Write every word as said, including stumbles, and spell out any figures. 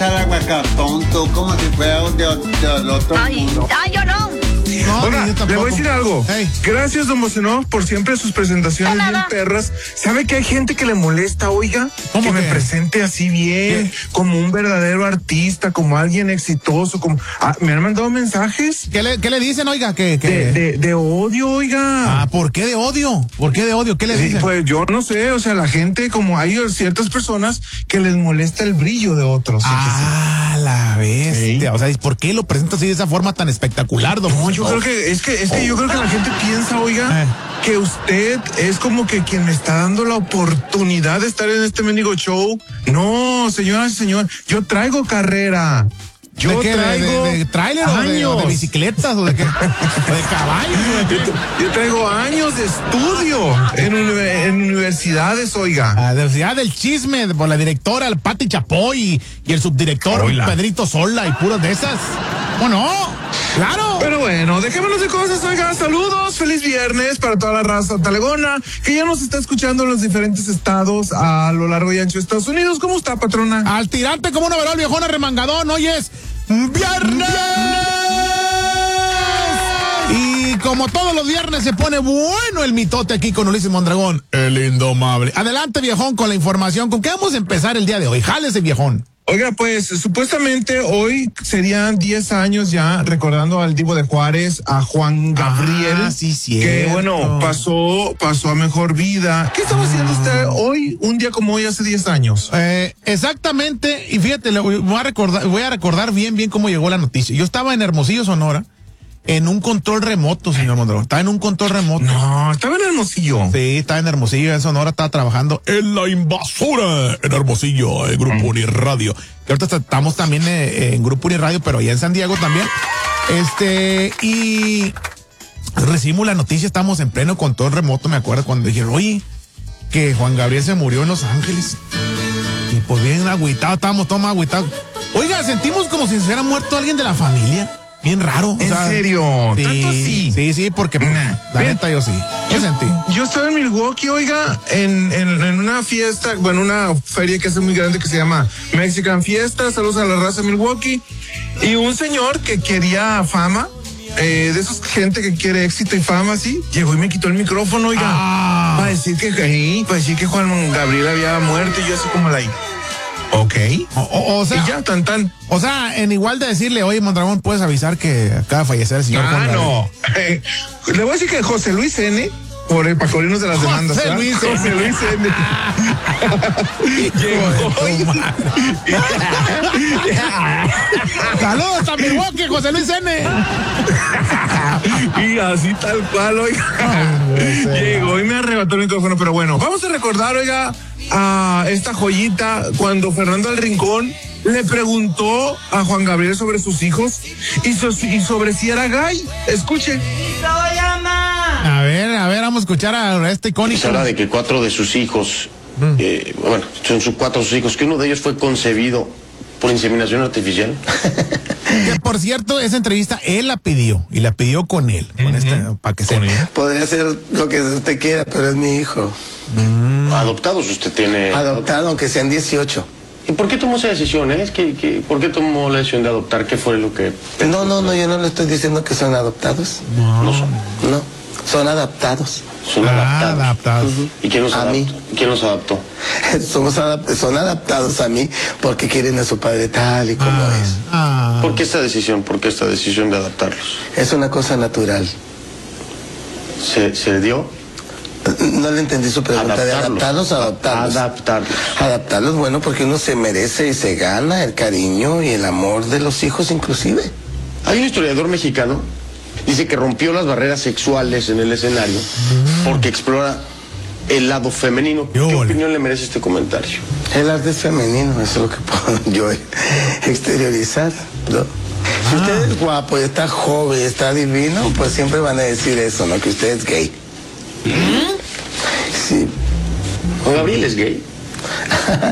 echar agua tonto, como si fuera de, de, de otro ay, mundo. Ay, yo no. No, Oiga, le voy a decir algo. Hey. Gracias, don Bocenov, por siempre sus presentaciones bien perras. ¿Sabe que hay gente que le molesta, oiga? ¿Cómo que que? me presente así bien, ¿Qué? como un verdadero artista, como alguien exitoso, como... Ah, me han mandado mensajes ¿Qué le, qué le dicen, oiga? Que, que... de, de, de odio, oiga. Ah, ¿por qué de odio? ¿Por qué de odio? ¿Qué le Sí, dicen? pues yo no sé, o sea, la gente, como hay ciertas personas que les molesta el brillo de otros. Ah, la bestia. Sí. O sea, ¿por qué lo presenta así de esa forma tan espectacular, don? No, yo creo que es que es que yo creo que la gente piensa, oiga, Eh. que usted es como que quien me está dando la oportunidad de estar en este mendigo show. No, señora y señor, yo traigo carrera. Yo ¿De qué? traigo ¿De, de, de tráiler o de, o de bicicletas o de qué? ¿O de caballos o de qué? Yo traigo años de estudio en, uni- en universidades, oiga. Ah, de Ciudad del Chisme, por la directora, el Pati Chapoy y, y el subdirector Hola. Pedrito Sola y puras de esas. ¿O no? ¡Claro! Pero bueno, dejémonos de cosas, oiga, saludos, feliz viernes para toda la raza talegona que ya nos está escuchando en los diferentes estados a lo largo y ancho de Estados Unidos. ¿Cómo está, patrona? Al tirante como un overol viejón arremangadón, hoy es viernes. Y como todos los viernes se pone bueno el mitote aquí con Ulises Mondragón, el indomable. Adelante, viejón, con la información. ¿Con qué vamos a empezar el día de hoy? Jálese, viejón. Oiga, pues supuestamente hoy serían diez años ya recordando al Divo de Juárez, a Juan Gabriel. Ah, sí, que cierto. bueno, pasó, pasó a mejor vida. ¿Qué estaba haciendo usted hoy, un día como hoy, hace diez años? Eh, exactamente, y fíjate, le voy voy a recordar, voy a recordar bien, bien cómo llegó la noticia. Yo estaba en Hermosillo, Sonora, en un control remoto, señor Mondragón. Estaba en un control remoto. No, estaba en Hermosillo. Sí, estaba en Hermosillo, en Sonora, estaba trabajando en La Invasora, en Hermosillo, en Grupo Uniradio. Que ahorita estamos también eh, en Grupo Uniradio, pero allá en San Diego también. Este, y recibimos la noticia, estamos en pleno control remoto, me acuerdo cuando dijeron, oye, que Juan Gabriel se murió en Los Ángeles. Y pues bien agüitados, estábamos todos más agüitados. Oiga, sentimos como si se hubiera muerto alguien de la familia. Bien raro. O ¿En sea, serio? Sí, ¿Tanto así? Sí, sí, porque pues, Nah. la Bien. neta yo sí. Yo sentí. Yo estaba en Milwaukee, oiga, en, en, en una fiesta, bueno, una feria que hace muy grande que se llama Mexican Fiesta, saludos a la raza de Milwaukee, y un señor que quería fama, eh, de esos gente que quiere éxito y fama, así, llegó y me quitó el micrófono, oiga, Ah. para decir que, sí, para decir que Juan Gabriel había muerto, y yo así como la... Ok. O, o, o sea, Y ya, tan tan. o sea, en igual de decirle, oye, Mondragón, puedes avisar que acaba de fallecer el señor Juan Ah, Gabriel. no. Eh, le voy a decir que José Luis N., por el Pacorrinos de las José demandas, ¿verdad? Luis N. José Luis N. Llegó. Saludos a Milwaukee, José Luis N. Y así tal cual, oiga. Llegó y me arrebató el micrófono, pero bueno, vamos a recordar, oiga, a esta joyita cuando Fernando del Rincón le preguntó a Juan Gabriel sobre sus hijos y, so- y sobre si era gay. Escuche. A ver, a ver, vamos a escuchar a este icónico. Se habla de que cuatro de sus hijos, eh, bueno, son sus cuatro sus hijos, que uno de ellos fue concebido por inseminación artificial. Que por cierto, esa entrevista él la pidió y la pidió con él, con este, para que se. Podría ser lo que usted quiera, pero es mi hijo. Adoptados usted tiene. Adoptado, aunque sean dieciocho. ¿Y por qué tomó esa decisión? Eh? Es que, que- ¿Por qué tomó la decisión de adoptar? ¿Qué fue lo que...? No, no, no, yo no le estoy diciendo que son adoptados. No son. No, son adaptados. Son Ah, adaptados. adaptados. ¿Y quién los A adaptó? mí. ¿Quién los adaptó? Somos adap- son adaptados a mí porque quieren a su padre tal y como Ah, es. ah. ¿Por qué esta decisión? ¿Por qué esta decisión de adaptarlos? Es una cosa natural. ¿Se, se dio? No le entendí su pregunta de adaptarlos o adoptarlos. Adaptarlos. Adaptarlos, bueno, porque uno se merece y se gana el cariño y el amor de los hijos inclusive. Hay un historiador mexicano, dice que rompió las barreras sexuales en el escenario porque explora el lado femenino. ¿Qué Yo, ole. opinión le merece este comentario? El arte es femenino, eso es lo que puedo yo exteriorizar, ¿no? Si usted es guapo y está joven y está divino, pues siempre van a decir eso, ¿no? Que usted es gay. Sí. ¿Juan Gabriel es gay?